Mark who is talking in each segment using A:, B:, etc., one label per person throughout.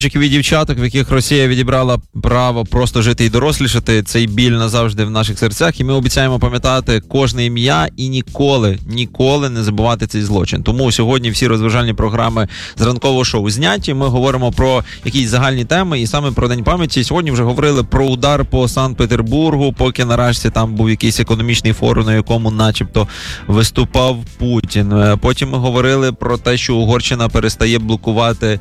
A: від дівчаток, в яких Росія відібрала право просто жити і дорослішати, цей біль назавжди в наших серцях, і ми обіцяємо пам'ятати кожне ім'я і ніколи не забувати цей злочин. Тому сьогодні всі розважальні програми з ранкового шоу зняті, ми говоримо про якісь загальні теми, і саме про День пам'яті. Сьогодні вже говорили про удар по Санкт-Петербургу, поки нарешті там був якийсь економічний форум, на якому начебто виступав Путін. Потім ми говорили про те, що Угорщина перестає блокувати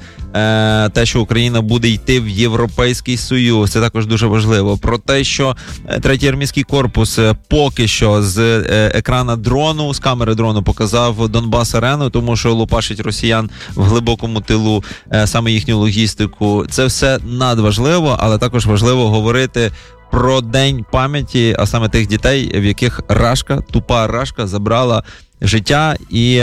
A: те, що Україна буде йти в Європейський Союз. Це також дуже важливо. Про те, що третій армійський корпус поки що з екрана дрону, з камери дрону показав Донбас-арену, тому що лупашить росіян в глибокому тилу саме їхню логістику. Це все надважливо, але також важливо говорити про День пам'яті, а саме тих дітей, в яких тупа рашка забрала життя і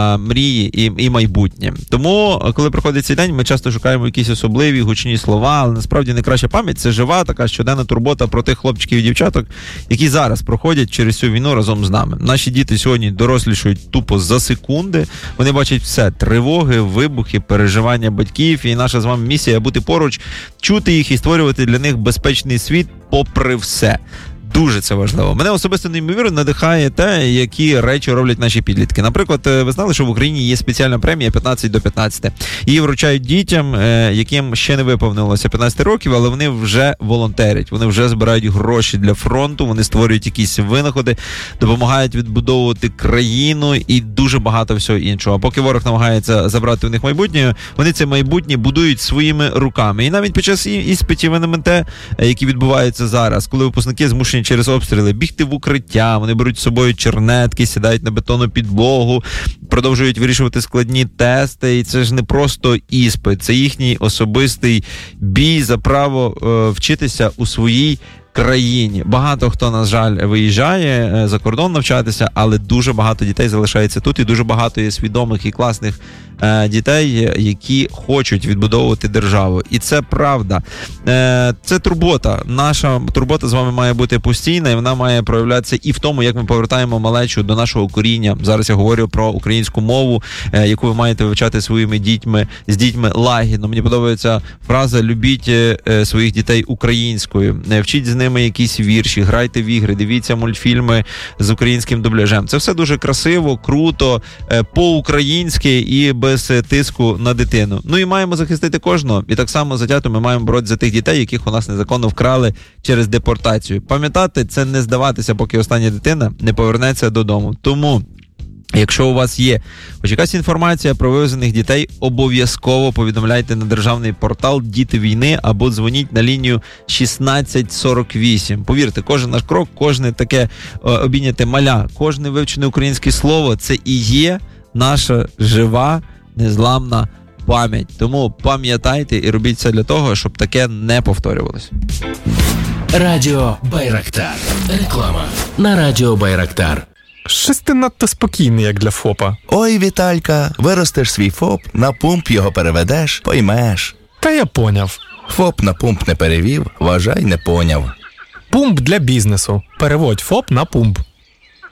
A: мрії, і майбутнє. Тому, коли приходить цей день, ми часто шукаємо якісь особливі, гучні слова, але насправді найкраща пам'ять – це жива, така щоденна турбота про тих хлопчиків і дівчаток, які зараз проходять через цю війну разом з нами. Наші діти сьогодні дорослішують тупо за секунди, вони бачать все – тривоги, вибухи, переживання батьків, і наша з вами місія – бути поруч, чути їх і створювати для них безпечний світ попри все. Дуже це важливо. Мене особисто неймовірно надихає те, які речі роблять наші підлітки. Наприклад, ви знали, що в Україні є спеціальна премія 15 до 15. Її вручають дітям, яким ще не виповнилося 15 років, але вони вже волонтерять. Вони вже збирають гроші для фронту, вони створюють якісь винаходи, допомагають відбудовувати країну і дуже багато всього іншого. А поки ворог намагається забрати у них майбутнє, вони це майбутнє будують своїми руками. І навіть під час іспитів НМТ, які відбуваються зараз, коли випускники змушені через обстріли бігти в укриття, вони беруть з собою чернетки, сідають на бетонну підлогу, продовжують вирішувати складні тести, і це ж не просто іспит, це їхній особистий бій за право вчитися у своїй країні. Багато хто, на жаль, виїжджає за кордон навчатися, але дуже багато дітей залишається тут, і дуже багато є свідомих і класних дітей, які хочуть відбудовувати державу. І це правда. Це турбота. Наша турбота з вами має бути постійна, і вона має проявлятися і в тому, як ми повертаємо малечу до нашого коріння. Зараз я говорю про українську мову, яку ви маєте вивчати своїми дітьми, з дітьми лагідно. Мені подобається фраза «любіть своїх дітей українською». Вчіть з ними якісь вірші, грайте в ігри, дивіться мультфільми з українським дубляжем. Це все дуже красиво, круто, по-українськи і без тиску на дитину. Ну і маємо захистити кожного. І так само затято ми маємо боротися за тих дітей, яких у нас незаконно вкрали через депортацію. Пам'ятати, це не здаватися, поки остання дитина не повернеться додому. Тому, якщо у вас є хоч якась інформація про вивезених дітей, обов'язково повідомляйте на державний портал «Діти війни» або дзвоніть на лінію 1648. Повірте, кожен наш крок, кожне таке обійняте маля, кожне вивчене українське слово – це і є наша жива, незламна пам'ять. Тому пам'ятайте і робіть все для того, щоб таке не повторювалось.
B: Радіо Байрактар. Реклама на Радіо Байрактар.
C: Щось ти надто спокійний, як для ФОПа.
D: Ой, Віталька, виростеш свій ФОП, на пумп його переведеш, поймеш.
C: Та я поняв.
D: ФОП на пумп не перевів, вважай, не поняв.
C: Пумп для бізнесу. Переводь ФОП на пумп.